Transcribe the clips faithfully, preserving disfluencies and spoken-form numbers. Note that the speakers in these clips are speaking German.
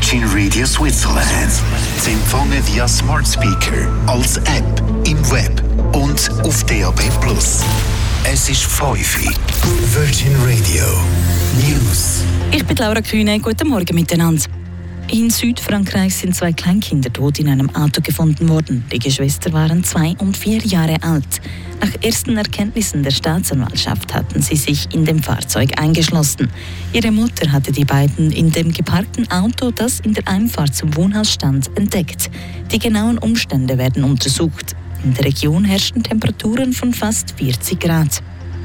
Virgin Radio Switzerland. Sie empfangen via Smart Speaker, als App, im Web und auf D A B plus. Es ist fünf Uhr. Virgin Radio News. Ich bin Laura Kühne. Guten Morgen miteinander. In Südfrankreich sind zwei Kleinkinder tot in einem Auto gefunden worden. Die Geschwister waren zwei und vier Jahre alt. Nach ersten Erkenntnissen der Staatsanwaltschaft hatten sie sich in dem Fahrzeug eingeschlossen. Ihre Mutter hatte die beiden in dem geparkten Auto, das in der Einfahrt zum Wohnhaus stand, entdeckt. Die genauen Umstände werden untersucht. In der Region herrschen Temperaturen von fast vierzig Grad.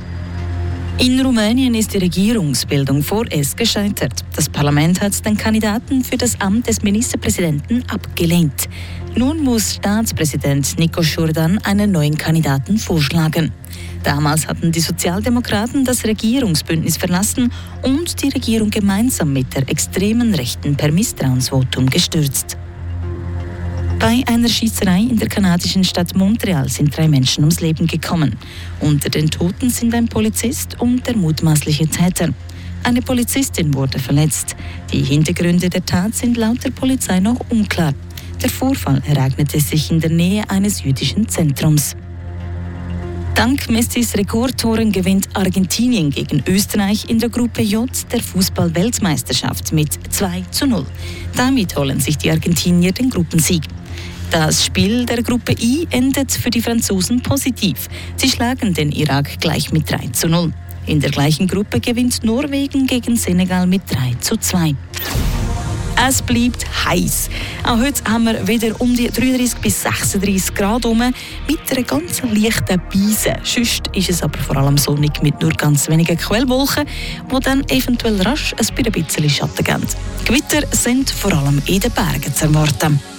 In Rumänien ist die Regierungsbildung vorerst gescheitert. Das Parlament hat den Kandidaten für das Amt des Ministerpräsidenten abgelehnt. Nun muss Staatspräsident Nico Jordan einen neuen Kandidaten vorschlagen. Damals hatten die Sozialdemokraten das Regierungsbündnis verlassen und die Regierung gemeinsam mit der extremen Rechten per Misstrauensvotum gestürzt. Bei einer Schießerei in der kanadischen Stadt Montreal sind drei Menschen ums Leben gekommen. Unter den Toten sind ein Polizist und der mutmaßliche Täter. Eine Polizistin wurde verletzt. Die Hintergründe der Tat sind laut der Polizei noch unklar. Der Vorfall ereignete sich in der Nähe eines jüdischen Zentrums. Dank Messis Rekordtoren gewinnt Argentinien gegen Österreich in der Gruppe J der Fußball-Weltmeisterschaft mit zwei zu null. Damit holen sich die Argentinier den Gruppensieg. Das Spiel der Gruppe I endet für die Franzosen positiv. Sie schlagen den Irak gleich mit drei zu null. In der gleichen Gruppe gewinnt Norwegen gegen Senegal mit drei zu zwei. Es bleibt heiß. Auch heute haben wir wieder um die dreiunddreißig bis sechsunddreißig Grad herum, mit einer ganz leichten Beise. Sonst ist es aber vor allem sonnig mit nur ganz wenigen Quellwolken, die dann eventuell rasch ein bisschen Schatten geben. Gewitter sind vor allem in den Bergen zu erwarten.